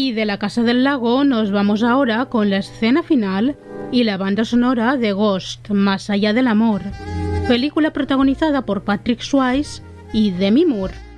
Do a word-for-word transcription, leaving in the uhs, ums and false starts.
Y de La Casa del Lago nos vamos ahora con la escena final y la banda sonora de Ghost, Más allá del amor, película protagonizada por Patrick Swayze y Demi Moore.